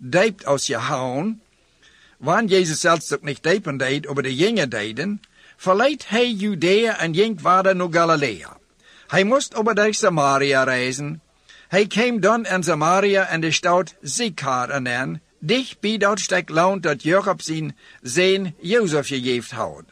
diept aus je hauen, wann Jesus selbst ook nicht diepen deed, aber de Jünger deden, verleiht hij Judea en ging verder naar Galilea. Hij moest over durch Samaria reizen. Hij kwam dan in Samaria en de stad Sychar aan, dicht bij dat stuk land dat Jacob zijn zoon Jozef gegeven had.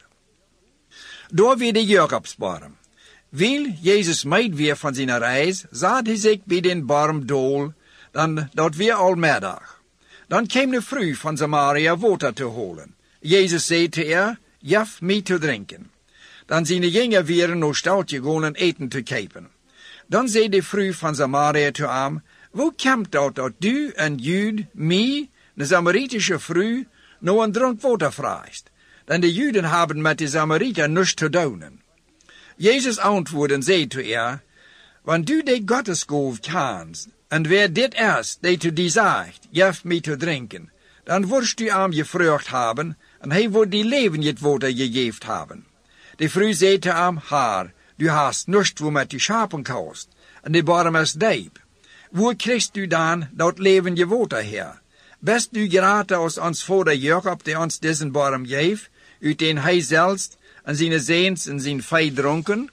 Daar weer de Jacobsboom. Wil Jezus meid weer van zijn reis, zat hij zich bij den boom dool, dan dat weer al middag. Dan kwam de vrouw van Samaria water te holen. Jezus zei te haar, jaf mij te drinken. Dan zijn de Jünger weer naar stad gegaan en eten te kopen. Dan zei de vrouw van Samaria te hem, hoe komt dat du, een Jood, mij, de Samaritische vrouw, nou een dronk water vraagt? Dan de Juden hebben met de Samariter niets te doen. Jezus antwoordde en zei te haar, want du de Gottesgave kent, en wer dit is, die te die zegt, jef mij te drinken, dan wordst du hem gevraagd hebben, en hij wordt die leven het water gegeven hebben. De vrouw zei te hem, Haar, du hast niets wo met die schapen kost, en de boom is diep. Wo kriegst du dan dat leven je water her? Best du geraten als ons vader Jacob, die ons diesen boom geeft, uit den hij zelfs en zijn zeens en zijn vee dronken?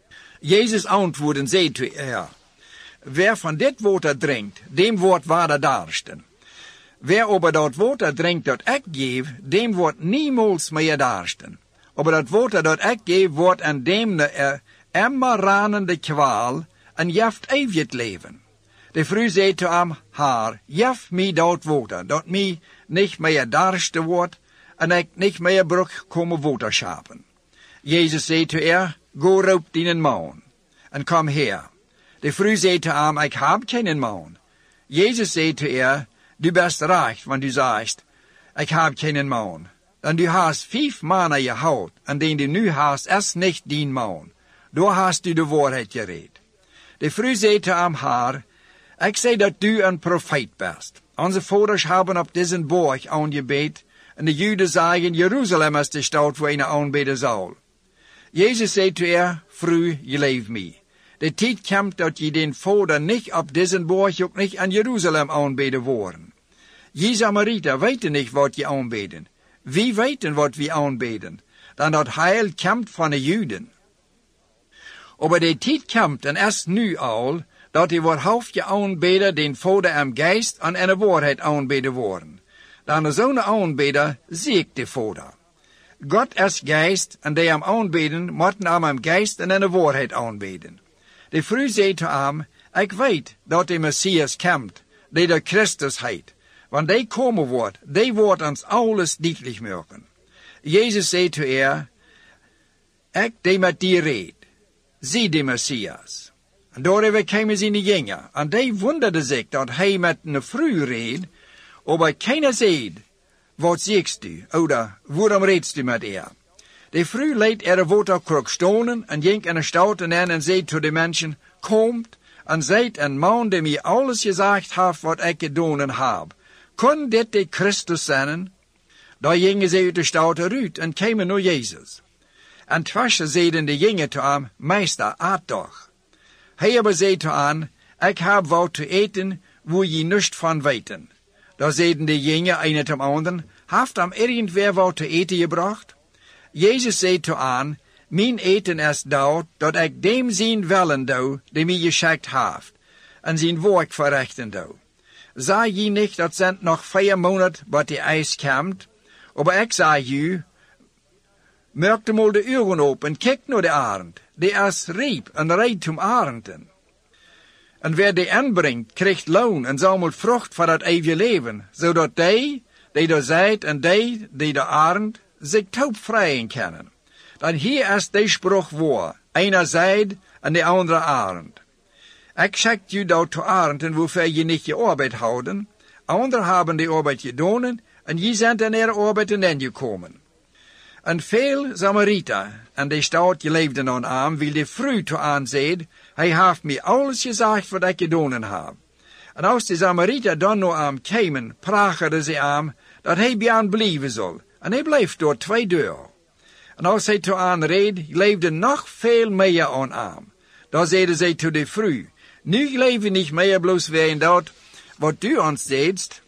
Jezus antwoordde en zei te haar, wer van dit water drinkt, dem wordt water darsten. Wer over dat water drinkt dat ik geef, dem wordt niemals meer darsten. Aber dat water dat ik geef, wordt aan dem immer ranende kwaal en jeft eeuwig leven. De vrouw zei te hem, Haar, jef mij dat water, dat mij niet meer darsten wordt, en ik niet meer brug komen water schapen. Jezus zei te haar, go roep dien man, en kom her. De vrouw zei te hem, ik heb geen man. Jezus zei te haar, du bist recht, want du zegt, ik heb geen man. Dan du hast 5 mannen gehad, en den du nu hast, is niet dien man. Daar hast du de waarheid gereed. De vrouw zei te hem, Haar, ik zei dat du een profeet bist. Onze vaders hebben op deze borg aangebeden, en de Juden zeggen, Jeruzalem is de stad waar een aanbidden zal. Jezus zei te haar, vrouw, je leeft mij. De tijd komt dat je den vader niet op deze borg ook niet aan Jeruzalem aanbidden worden. Je Samariter weten niet wat je aanbidden. Wie weten wat we aanbidden, dan dat heil komt van de Juden. Aber de tijd komt en is nu al, dat die waarhaftige aanbidder den vader en geest en in de waarheid aanbidden worden. Dan zo'n aanbidder ziet de vader. God is geest en die hem aanbidden, moeten hem geest en in de waarheid aanbidden. De vrouw zei te hem, ik weet dat de Messias komt, die de Christus heet. Want die komen wordt, die wordt ons alles duidelijk maken. Jezus zei te haar, ik die met die reed, zie de Messias. En daarover kwamen zijn de Jünger, en die wonderden zich dat hij met een vrouw reed, maar keiner zei, wat ziekst u, oder waarom redst u met haar? De vrouw liet er waterkruk stonen en ging in de stad en zei te de mensen, komt en zijt een man die mij alles gezegd heeft wat ik gedaan heb. Kon dit de Christus zijn? Daar gingen ze uit de stad eruit en kwamen naar Jezus. En tussen zeiden de Jünger te hem, Meester, eet toch. Hij aber zei te hen, ik heb wat te eten, wo je niets van weten. Daar zeiden de Jünger een tot anderen, heeft hem irgendwer wat te eten gebracht? Jezus zei te hen, mijn eten is dat ik dem zien willen doe, die mij geschikt heeft, en zijn werk verrichten doe. Zei je niet, dat zijn nog 4 maanden wat die ijs komt, maar ik zei je, merkte mal de ogen op en kijk naar de arend, die is riep en reed zum arenden. En wer die aanbrengt, krijgt loon en zamelt vrucht voor het eeuwige leven, zodat die daar zijt en die de arend, zich taub vrijen kunnen. Dan hier is de spruch waar, einer zijt en de andere arend. Ik zeg je dat te arenden, hoeveel je niet je arbeid houden, anderen hebben de arbeid gedaan, en je zijn in er arbeid en gekomen. En veel Samariter en de stad geleefden aan hem, wil de vrouw te aanzien, hij heeft mij alles gezegd wat ik gedaan heb. En als de Samariter dan naar hem kwamen, praten ze hem dat hij bij hen blijven zal. En hij bleef door 2 dagen. En als hij te hen reed, leefden nog veel meer aan hem. Dan zeiden zij te de vrouw, nu leven niet meer bloos wij in dat wat du ons zeidst,